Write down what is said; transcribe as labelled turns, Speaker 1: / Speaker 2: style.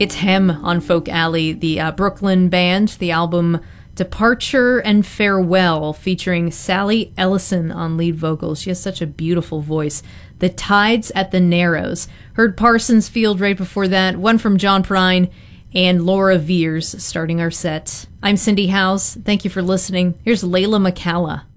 Speaker 1: It's Hem on Folk Alley, the Brooklyn band, the album Departure and Farewell, featuring Sally Ellison on lead vocals. She has such a beautiful voice. The Tides at the Narrows. Heard Parsons Field right before that, one from John Prine and Laura Veers starting our set. I'm Cindy House. Thank you for listening. Here's Layla McCalla.